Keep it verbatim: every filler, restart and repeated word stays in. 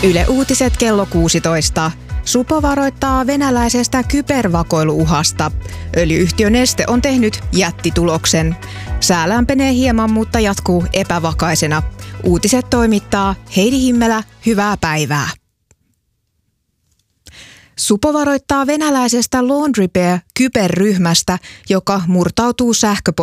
Yle Uutiset kello kuusitoista. Supo varoittaa venäläisestä kybervakoiluuhasta. Öljy-yhtiö Neste on tehnyt jättituloksen. Sää lämpenee hieman, mutta jatkuu epävakaisena. Uutiset toimittaa Heidi Himmelä. Hyvää päivää. Supo varoittaa venäläisestä Laundry Bear -kyberryhmästä, joka murtautuu sähköposteihin